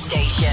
station.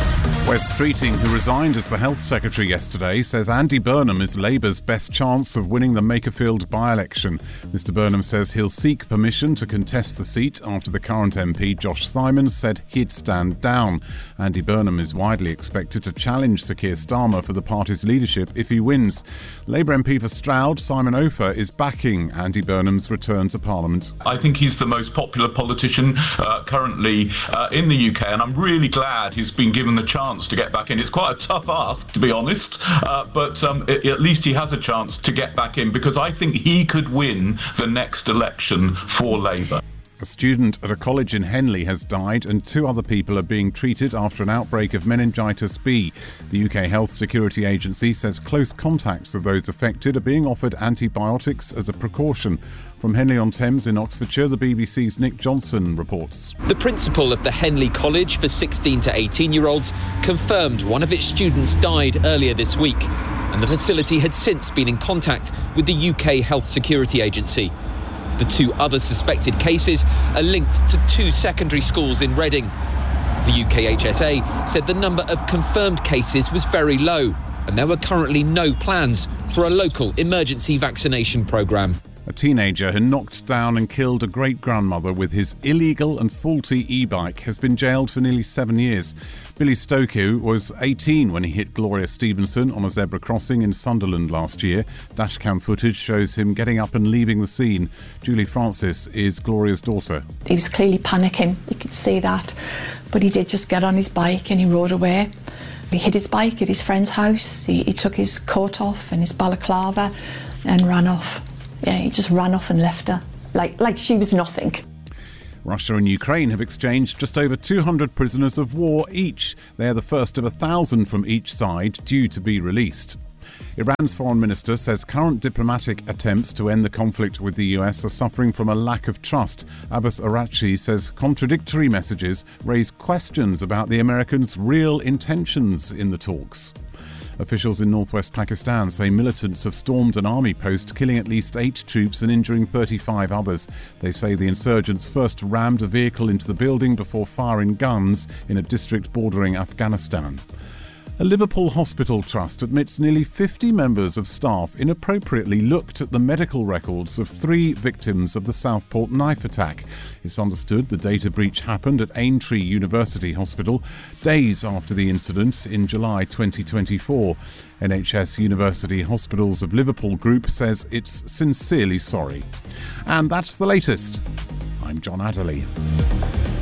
Wes Streeting, who resigned as the Health Secretary yesterday, says Andy Burnham is Labour's best chance of winning the Makerfield by-election. Mr Burnham says he'll seek permission to contest the seat after the current MP, Josh Simons, said he'd stand down. Andy Burnham is widely expected to challenge Sir Keir Starmer for the party's leadership if he wins. Labour MP for Stroud, Simon Ofer, is backing Andy Burnham's return to Parliament. I think he's the most popular politician currently in the UK, and I'm really glad he's been given the chance to get back in. It's quite a tough ask, to be honest, but at least he has a chance to get back in, because I think he could win the next election for Labour. A student at a college in Henley has died and 2 other people are being treated after an outbreak of meningitis B. The UK Health Security Agency says close contacts of those affected are being offered antibiotics as a precaution. From Henley-on-Thames in Oxfordshire, the BBC's Nick Johnson reports. The principal of the Henley College for 16 to 18-year-olds confirmed one of its students died earlier this week, and the facility had since been in contact with the UK Health Security Agency. The 2 other suspected cases are linked to 2 secondary schools in Reading. The UKHSA said the number of confirmed cases was very low, and there were currently no plans for a local emergency vaccination programme. A teenager who knocked down and killed a great-grandmother with his illegal and faulty e-bike has been jailed for nearly 7 years. Billy Stokoe was 18 when he hit Gloria Stevenson on a zebra crossing in Sunderland last year. Dashcam footage shows him getting up and leaving the scene. Julie Francis is Gloria's daughter. He was clearly panicking, you could see that, but he did just get on his bike and he rode away. He hid his bike at his friend's house, he took his coat off and his balaclava and ran off. Yeah, he just ran off and left her, like she was nothing. Russia and Ukraine have exchanged just over 200 prisoners of war each. They are the first of 1,000 from each side due to be released. Iran's foreign minister says current diplomatic attempts to end the conflict with the US are suffering from a lack of trust. Abbas Araghchi says contradictory messages raise questions about the Americans' real intentions in the talks. Officials in northwest Pakistan say militants have stormed an army post, killing at least 8 troops and injuring 35 others. They say the insurgents first rammed a vehicle into the building before firing guns in a district bordering Afghanistan. A Liverpool hospital trust admits nearly 50 members of staff inappropriately looked at the medical records of 3 victims of the Southport knife attack. It's understood the data breach happened at Aintree University Hospital days after the incident in July 2024. NHS University Hospitals of Liverpool Group says it's sincerely sorry. And that's the latest. I'm John Adderley.